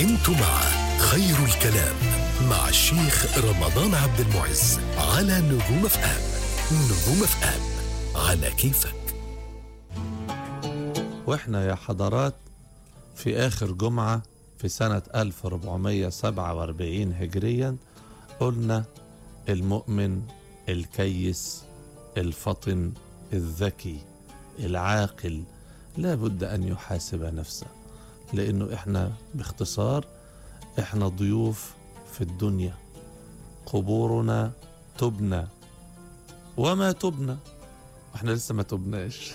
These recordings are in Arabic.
انتوا مع خير الكلام مع الشيخ رمضان عبد المعز على نجوم اف ام. نجوم اف ام على كيفك. واحنا يا حضرات في آخر جمعة في سنة 1447 هجريا قلنا المؤمن الكيس الفطن الذكي العاقل لا بد أن يحاسب نفسه، لأنه إحنا باختصار إحنا ضيوف في الدنيا، قبورنا تبنى وما تبنى، وإحنا لسه ما تبناش.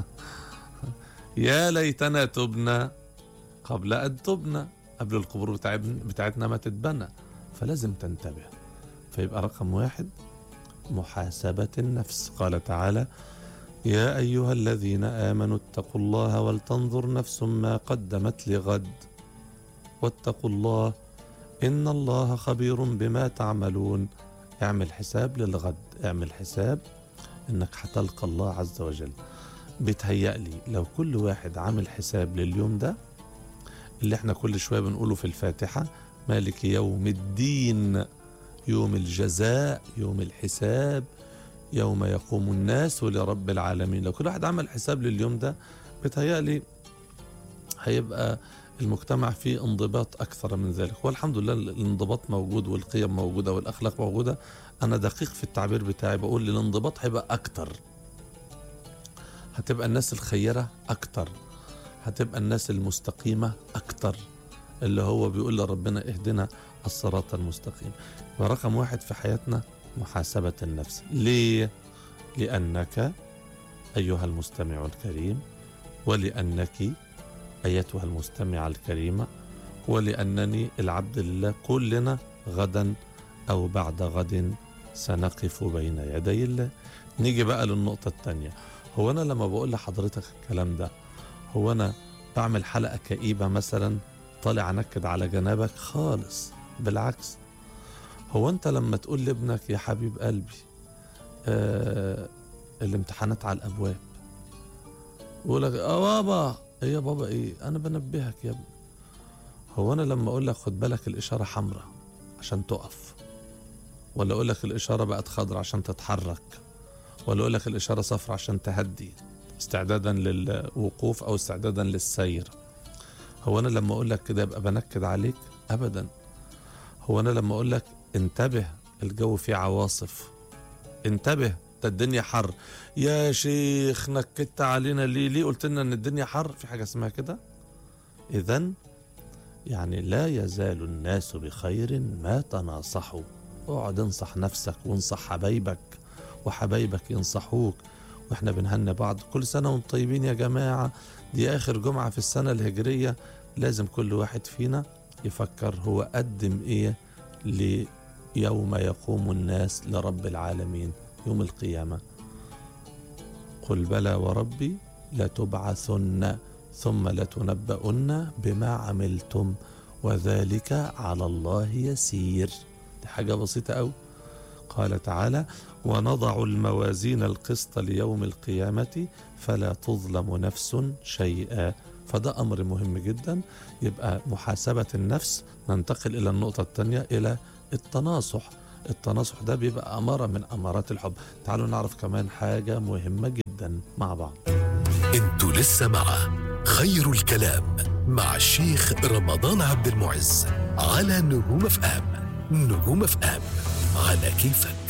يا ليتنا تبنى قبل أن تبنى، قبل القبور بتاعتنا ما تتبنى، فلازم تنتبه. فيبقى رقم 1 محاسبة النفس. قال تعالى: يا أيها الذين آمنوا اتقوا الله ولتنظر نفس ما قدمت لغد واتقوا الله إن الله خبير بما تعملون. اعمل حساب للغد، اعمل حساب إنك هتلقى الله عز وجل. بتهيألي لو كل واحد عامل حساب لليوم ده اللي احنا كل شوية بنقوله في الفاتحة: مالك يوم الدين، يوم الجزاء، يوم الحساب، يوم يقوم الناس لرب العالمين. لو كل واحد عمل حساب لليوم ده بتهيألي هيبقى المجتمع فيه انضباط أكثر من ذلك. والحمد لله الانضباط موجود والقيم موجودة والأخلاق موجودة. أنا دقيق في التعبير بتاعي، بقول الانضباط هيبقى أكتر، هتبقى الناس الخيرة أكتر، هتبقى الناس المستقيمة أكتر، اللي هو بيقول لربنا اهدنا الصراط المستقيم. ورقم 1 في حياتنا محاسبة النفس. ليه؟ لأنك أيها المستمع الكريم، ولأنك أيتها المستمعة الكريمة، ولأنني العبد لله، كلنا غدا أو بعد غد سنقف بين يدي الله. نيجي بقى للنقطة الثانية. هو أنا لما بقول لحضرتك الكلام ده، هو أنا بعمل حلقة كئيبة مثلا طالع أنكد على جنابك؟ خالص، بالعكس. هو أنت لما تقول لابنك يا حبيب قلبي الامتحانات على الأبواب، يقول لك بابا إيه يا بابا إيه؟ أنا بنبهك يا ابني. هو أنا لما أقول لك خد بالك الإشارة حمراء عشان تقف، ولا أقول لك الإشارة بقت خضراء عشان تتحرك، ولا أقول لك الإشارة صفراء عشان تهدي استعدادا للوقوف أو استعدادا للسير؟ هو أنا لما أقول لك كده يبقى بنكد عليك؟ أبدا. هو أنا لما أقول لك انتبه الجو فيه عواصف، انتبه ده الدنيا حر، يا شيخ نكدت علينا ليه قلت لنا ان الدنيا حر؟ في حاجة اسمها كده؟ إذن يعني لا يزال الناس بخير ما تناصحوا. اقعد انصح نفسك وانصح حبايبك، وحبايبك ينصحوك، واحنا بنهني بعض. كل سنة وانتم طيبين يا جماعة، دي آخر جمعة في السنة الهجرية. لازم كل واحد فينا يفكر هو قدم ايه ليوم يقوم الناس لرب العالمين يوم القيامة. قل بلى وربي لتبعثن ثم لتنبؤن بما عملتم وذلك على الله يسير. دي حاجة بسيطة أوي. قال تعالى: ونضع الموازين القسط ليوم القيامة فلا تظلم نفس شيئا. فده أمر مهم جدا. يبقى محاسبة النفس. ننتقل إلى النقطة الثانية، إلى التناصح. التناصح ده بيبقى أمارة من أمارات الحب. تعالوا نعرف كمان حاجة مهمة جدا مع بعض. انتوا لسه مع خير الكلام مع الشيخ رمضان عبد المعز على نجوم اف ام. نجوم اف ام على كيفك.